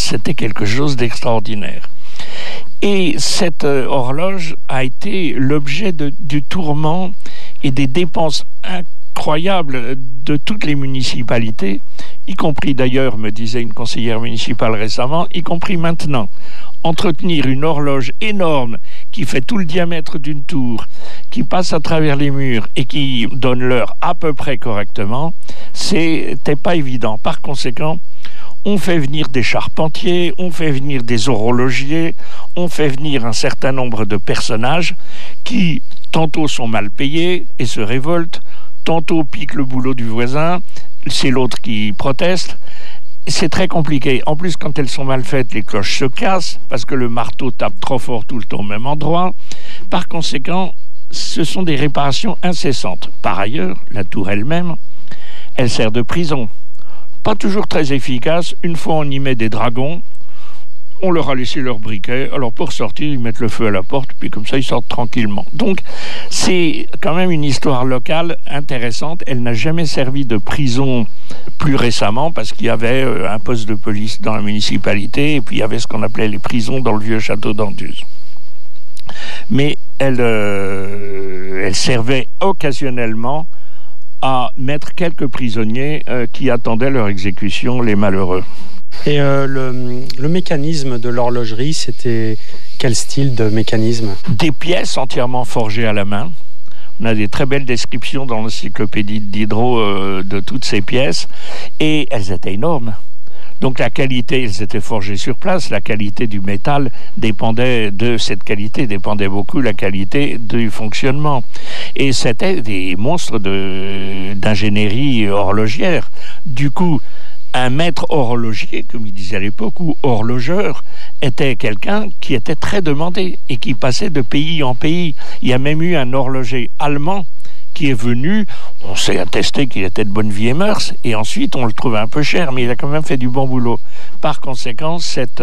c'était quelque chose d'extraordinaire. Et cette horloge a été l'objet du tourment et des dépenses incroyables de toutes les municipalités, y compris d'ailleurs, me disait une conseillère municipale récemment, y compris maintenant. Entretenir une horloge énorme qui fait tout le diamètre d'une tour, qui passe à travers les murs et qui donne l'heure à peu près correctement, c'était pas évident. Par conséquent, on fait venir des charpentiers, on fait venir des horlogiers, on fait venir un certain nombre de personnages qui, tantôt sont mal payés et se révoltent, tantôt piquent le boulot du voisin, c'est l'autre qui proteste. C'est très compliqué. En plus, quand elles sont mal faites, les cloches se cassent parce que le marteau tape trop fort tout le temps au même endroit. Par conséquent, ce sont des réparations incessantes. Par ailleurs, la tour elle-même, elle sert de prison. Pas toujours très efficace. Une fois, on y met des dragons. On leur a laissé leur briquet. Alors, pour sortir, ils mettent le feu à la porte. Puis, comme ça, ils sortent tranquillement. Donc, c'est quand même une histoire locale intéressante. Elle n'a jamais servi de prison plus récemment parce qu'il y avait un poste de police dans la municipalité. Et puis, il y avait ce qu'on appelait les prisons dans le vieux château d'Anduze. Mais elle servait occasionnellement à mettre quelques prisonniers qui attendaient leur exécution, les malheureux. Et le mécanisme de l'horlogerie, c'était quel style de mécanisme ? Des pièces entièrement forgées à la main. On a des très belles descriptions dans l'encyclopédie de Diderot de toutes ces pièces. Et elles étaient énormes. Donc la qualité, elles étaient forgées sur place, la qualité du métal dépendait de cette qualité, dépendait beaucoup la qualité du fonctionnement. Et c'était des monstres d'ingénierie horlogère. Du coup, un maître horloger, comme il disait à l'époque, ou horlogeur, était quelqu'un qui était très demandé et qui passait de pays en pays. Il y a même eu un horloger allemand qui est venu, on s'est attesté qu'il était de bonne vie et mœurs, et ensuite on le trouvait un peu cher, mais il a quand même fait du bon boulot. Par conséquent, cette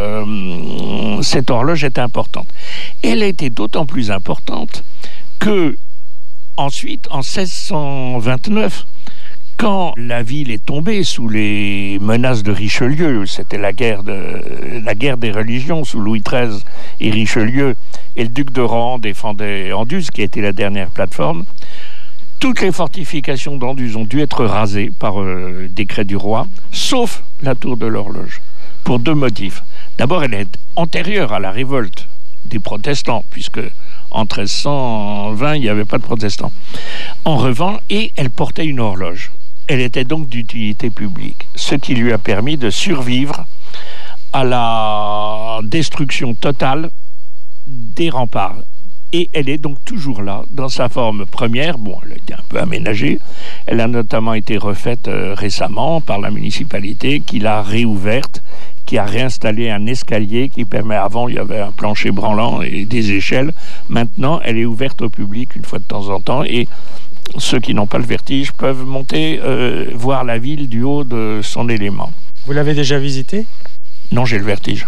horloge était importante. Elle a été d'autant plus importante que, ensuite, en 1629, quand la ville est tombée sous les menaces de Richelieu, c'était la guerre des religions sous Louis XIII et Richelieu, et le duc de Rohan défendait Anduze, qui était la dernière plateforme. Toutes les fortifications d'Anduze ont dû être rasées par décret du roi, sauf la tour de l'horloge, pour deux motifs. D'abord, elle est antérieure à la révolte des protestants, puisque en 1320, il n'y avait pas de protestants. En revanche, et elle portait une horloge. Elle était donc d'utilité publique, ce qui lui a permis de survivre à la destruction totale des remparts. Et elle est donc toujours là, dans sa forme première. Bon, elle a été un peu aménagée. Elle a notamment été refaite récemment par la municipalité, qui l'a réouverte, qui a réinstallé un escalier qui permet... Avant, il y avait un plancher branlant et des échelles. Maintenant, elle est ouverte au public une fois de temps en temps. Et ceux qui n'ont pas le vertige peuvent monter, voir la ville du haut de son élément. Vous l'avez déjà visité ? Non, j'ai le vertige.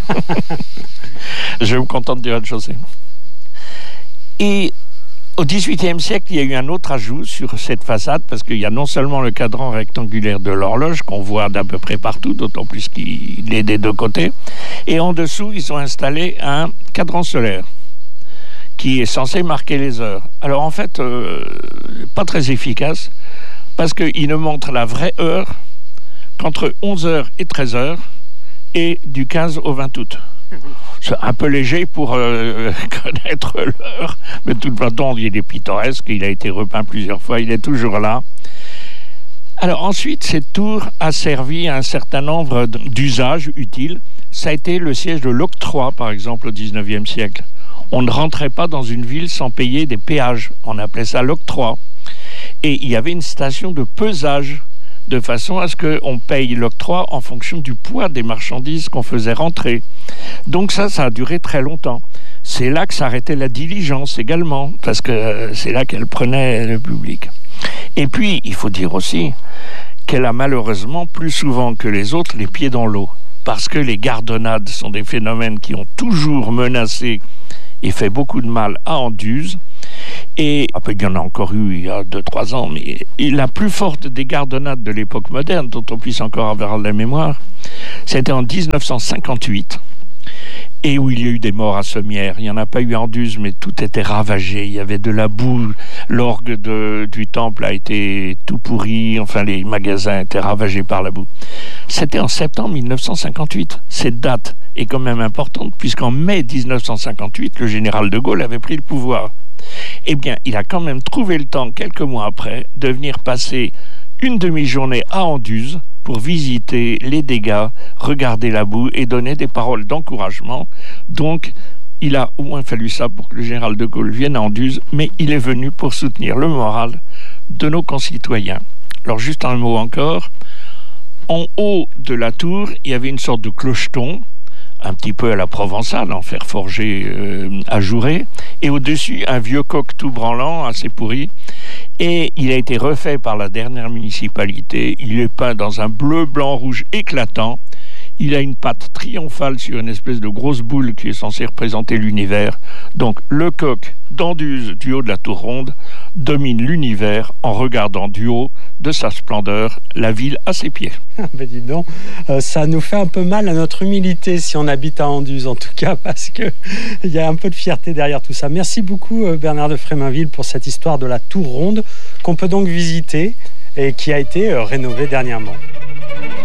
Je me contente du rez-de-chaussée. Et au XVIIIe siècle, il y a eu un autre ajout sur cette façade, parce qu'il y a non seulement le cadran rectangulaire de l'horloge, qu'on voit d'à peu près partout, d'autant plus qu'il est des deux côtés, et en dessous, ils ont installé un cadran solaire, qui est censé marquer les heures. Alors en fait, pas très efficace, parce qu'il ne montre la vraie heure qu'entre 11h et 13h, et du 15 au 20 août. C'est un peu léger pour connaître l'heure, mais de toute façon, il est pittoresque, il a été repeint plusieurs fois, il est toujours là. Alors ensuite, cette tour a servi à un certain nombre d'usages utiles. Ça a été le siège de l'octroi, par exemple, au XIXe siècle. On ne rentrait pas dans une ville sans payer des péages. On appelait ça l'octroi. Et il y avait une station de pesage, de façon à ce qu'on paye l'octroi en fonction du poids des marchandises qu'on faisait rentrer. Donc ça a duré très longtemps. C'est là que s'arrêtait la diligence également, parce que c'est là qu'elle prenait le public. Et puis, il faut dire aussi qu'elle a malheureusement, plus souvent que les autres, les pieds dans l'eau. Parce que les gardonnades sont des phénomènes qui ont toujours menacé et fait beaucoup de mal à Anduze. Et après, il y en a encore eu il y a 2-3 ans, mais la plus forte des gardonnades de l'époque moderne, dont on puisse encore avoir la mémoire, c'était en 1958. Et où il y a eu des morts à Sommières. Il n'y en a pas eu en Anduze, mais tout était ravagé. Il y avait de la boue. L'orgue du temple a été tout pourri. Enfin, les magasins étaient ravagés par la boue. C'était en septembre 1958. Cette date est quand même importante, puisqu'en mai 1958, le général de Gaulle avait pris le pouvoir. Eh bien, il a quand même trouvé le temps, quelques mois après, de venir passer une demi-journée à Anduze pour visiter les dégâts, regarder la boue et donner des paroles d'encouragement. Donc, il a au moins fallu ça pour que le général de Gaulle vienne à Anduze, mais il est venu pour soutenir le moral de nos concitoyens. Alors, juste un mot encore. En haut de la tour, il y avait une sorte de clocheton, un petit peu à la provençale, en fer forgé ajouré, et au-dessus, un vieux coq tout branlant, assez pourri. Et il a été refait par la dernière municipalité. Il est peint dans un bleu, blanc, rouge éclatant. Il a une patte triomphale sur une espèce de grosse boule qui est censée représenter l'univers. Donc le coq d'Anduze, du haut de la tour ronde, domine l'univers en regardant du haut de sa splendeur la ville à ses pieds. Ben dis donc, ça nous fait un peu mal à notre humilité si on habite à Anduze, en tout cas, parce qu'il y a un peu de fierté derrière tout ça. Merci beaucoup Bernard de Fréminville pour cette histoire de la tour ronde qu'on peut donc visiter et qui a été rénovée dernièrement.